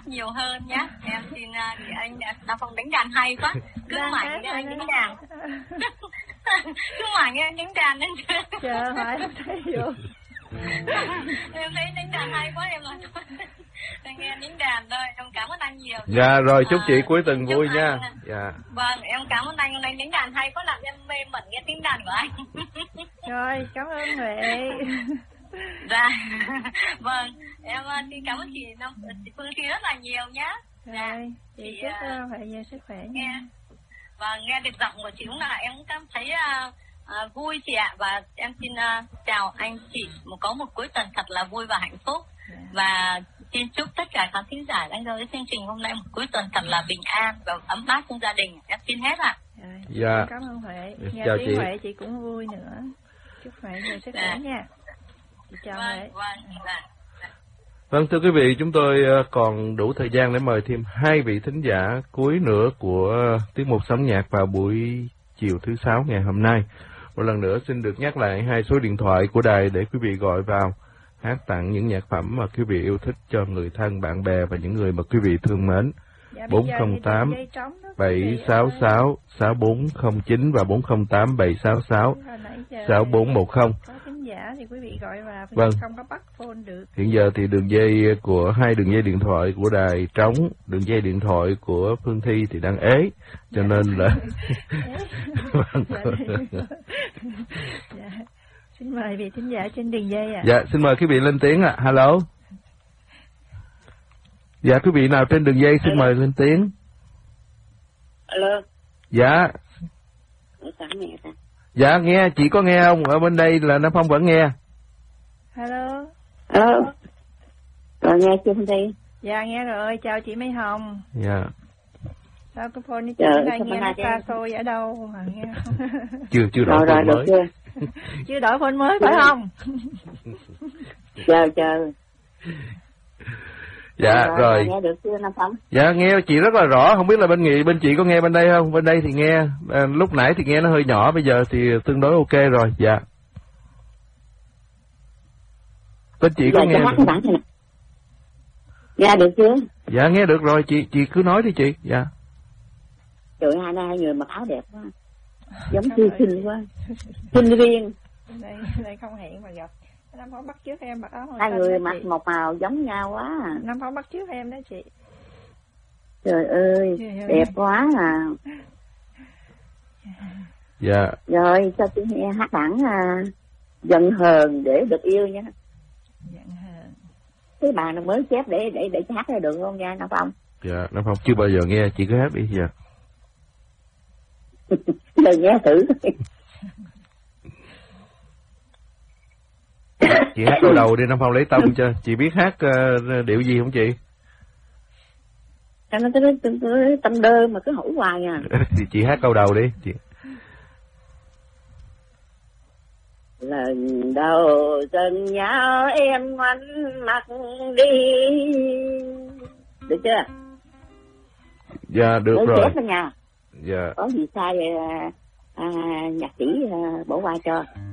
nhiều hơn nhé. Em xin chị anh Nam Phong đánh đàn hay quá. Cứ mãi nghe anh đánh đàn. Cứ mãi nghe anh đánh đàn nên chờ hỏi thấy vô. Em thấy đánh đàn hay quá em nói thôi nghe đánh đàn thôi. Em cảm ơn anh nhiều. Dạ rồi chúc chị cuối tuần vui nha. Dạ. Vâng, em cảm ơn anh đánh đàn hay quá, làm em mê mẩn nghe tiếng đàn của anh. Rồi cảm ơn Huệ. Dạ. Vâng, em xin cảm ơn chị Phương Thi rất là nhiều nhá. Rồi chị chúc Huệ nhiều sức khỏe nha. Và nghe được giọng của chị cũng là em cũng cảm thấy vui chị ạ. Và em xin chào anh chị có một cuối tuần thật là vui và hạnh phúc. Và xin chúc tất cả khán thính giả đang nghe chương trình hôm nay một cuối tuần thật là bình an và ấm áp trong gia đình. Em xin hết ạ. Dạ. Cảm ơn Huệ. Nghe chào tiếng chị. Huệ chị cũng vui nữa. Chúc Huệ nhiều sức khỏe nha. Chị chào Huệ. Vâng, thưa quý vị, chúng tôi còn đủ thời gian để mời thêm 2 vị thính giả cuối nữa của tiết mục Sống Nhạc vào buổi chiều thứ 6 ngày hôm nay. Một lần nữa xin được nhắc lại 2 số điện thoại của đài để quý vị gọi vào hát tặng những nhạc phẩm mà quý vị yêu thích cho người thân, bạn bè và những người mà quý vị thương mến. 408 766 6409 và 408 766 6410. Giả thì quý vị gọi vào vâng. Không có bắt phone được. Hiện giờ thì đường dây của 2 đường dây điện thoại của đài trống, đường dây điện thoại của Phương Thi thì đang ế, cho nên là dạ. Xin mời vị thính giả trên đường dây ạ. Dạ, xin mời quý vị lên tiếng ạ. Hello. Dạ, quý vị nào trên đường dây xin mời lên tiếng. Alo. Dạ. Dạ nghe, chị có nghe không? Ở bên đây là Nam Phong vẫn nghe. Hello. Alo. Rồi nghe chưa Phương Thi? Dạ nghe rồi, chào chị Mai Hồng. Dạ. Sao cái phone đi chị đang nghe nó xa xôi ở đâu mà nghe không? Chưa đổi phone mới. Chưa đổi phone mới phải không? Chờ. Dạ rồi. Nghe được chưa Nam Phong? Dạ nghe chị rất là rõ, không biết là bên chị có nghe bên đây không? Bên đây thì nghe, lúc nãy thì nghe nó hơi nhỏ, bây giờ thì tương đối ok rồi. Dạ. Bên chị có nghe được. Nghe được chưa? Dạ nghe được rồi, chị cứ nói đi chị. Dạ. Trời, hai người mặc áo đẹp quá, giống thư sinh quá, sinh viên. Đây không hẹn mà gặp. Nam Phong bắt trước em mặc áo màu hai người mặc một màu giống nhau quá. Nam Phong bắt trước em đó chị. Trời ơi, đẹp quá à. Dạ. Rồi cho chị nghe hát bản Giận Hờn để được yêu nha. Giận Hờn. Cái bài nó mới chép để hát ra được không nha Nam Phong? Dạ, Nam Phong chưa bao giờ nghe, chị cứ hát đi. Dạ. Lời nghe thử. Chị hát câu đầu đi Nam Phong lấy tâm cho. Chị biết hát điệu gì không chị? Nó tâm đơ mà cứ hỏi hoài à. Thì chị hát câu đầu đi chị. Lần đầu dần nhau em ngoảnh mặt đi. Được chưa? Dạ được mới rồi. Nha. Dạ. Có gì sai nhạc sĩ bỏ qua cho.